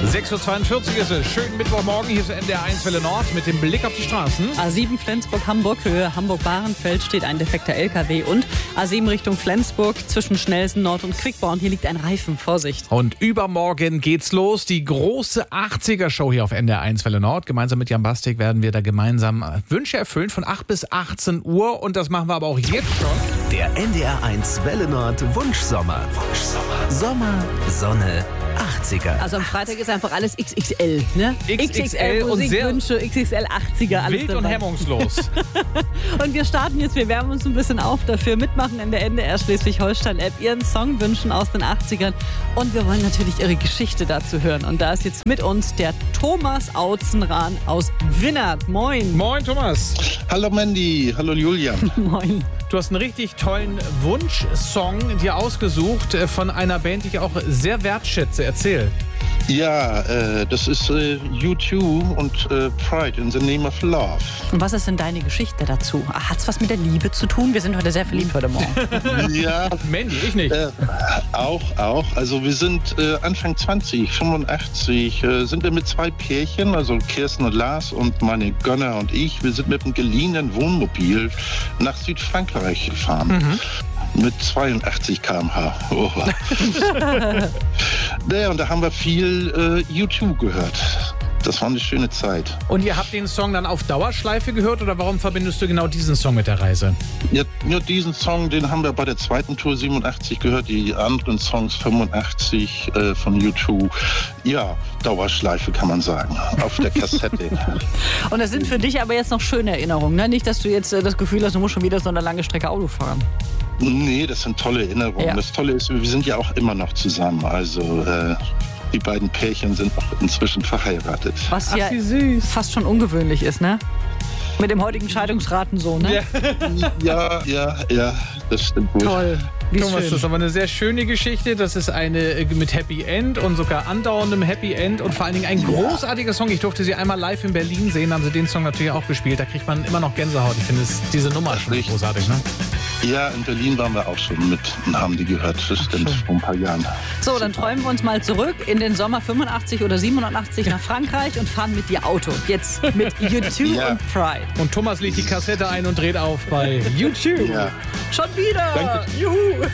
6.42 Uhr ist es. Schönen Mittwochmorgen. Hier ist NDR 1 Welle Nord mit dem Blick auf die Straßen. A7 Flensburg-Hamburg, Höhe Hamburg-Bahrenfeld steht ein defekter LKW und A7 Richtung Flensburg zwischen Schnelsen Nord und Quickborn. Hier liegt ein Reifen. Vorsicht. Und übermorgen geht's los. Die große 80er-Show hier auf NDR 1 Welle Nord. Gemeinsam mit Jan Bastik werden wir da gemeinsam Wünsche erfüllen von 8 bis 18 Uhr. Und das machen wir aber auch jetzt schon. Der NDR 1 Welle Nord Wunschsommer. Sommer, Sonne, 80er. Also am Freitag ist einfach alles XXL, ne? XXL und sehr Musikwünsche, XXL 80er, alles wild dabei. und hemmungslos. Und wir starten jetzt, wir wärmen uns ein bisschen auf dafür. Mitmachen in der NDR Schleswig-Holstein-App, Ihren Song wünschen aus den 80ern. Und wir wollen natürlich Ihre Geschichte dazu hören. Und da ist jetzt mit uns der Thomas Autzenrahn aus Winnert. Moin. Moin, Thomas. Hallo Mandy, hallo Julian. Moin. Du hast einen richtig tollen Wunschsong dir ausgesucht von einer Band, die ich auch sehr wertschätze. Erzähl. Ja, das ist U2 und Pride in the Name of Love. Und was ist denn deine Geschichte dazu? Hat's was mit der Liebe zu tun? Wir sind heute sehr verliebt heute Morgen. Ja, Mandy, ich nicht. auch. Also wir sind Anfang 20, 85, sind wir mit 2 Pärchen, also Kirsten und Lars und meine Gönner und ich. Wir sind mit einem geliehenen Wohnmobil nach Südfrankreich gefahren. Mit 82 km/h. Oh. Ja, und da haben wir viel U2 gehört. Das war eine schöne Zeit. Und ihr habt den Song dann auf Dauerschleife gehört oder warum verbindest du genau diesen Song mit der Reise? Ja, nur diesen Song, den haben wir bei der zweiten Tour 87 gehört. Die anderen Songs 85 von U2. Ja, Dauerschleife kann man sagen. Auf der Kassette. Und das sind für dich aber jetzt noch schöne Erinnerungen, ne? Nicht, dass du jetzt das Gefühl hast, du musst schon wieder so eine lange Strecke Auto fahren. Nee, das sind tolle Erinnerungen. Ja. Das Tolle ist, wir sind ja auch immer noch zusammen. Also die beiden Pärchen sind auch inzwischen verheiratet. Was ja fast schon ungewöhnlich ist, ne? Mit dem heutigen Scheidungsraten so, ne? Ja. Ja, das stimmt wohl. Toll. Wie Thomas, schön. das ist aber eine sehr schöne Geschichte. Das ist eine mit Happy End und sogar andauerndem Happy End und vor allen Dingen ein großartiger Song. Ich durfte sie einmal live in Berlin sehen, haben sie den Song natürlich auch gespielt. Da kriegt man immer noch Gänsehaut. Ich finde diese Nummer schon Richtig. großartig, ne? Ja, in Berlin waren wir auch schon mit und haben die gehört. Das stimmt, vor ein paar Jahren. So, dann träumen wir uns mal zurück in den Sommer 85 oder 87 nach Frankreich und fahren mit dir Auto. Jetzt mit U2 Ja. und Pride. Und Thomas legt die Kassette ein und dreht auf bei YouTube. Ja. Schon wieder! Danke. Juhu!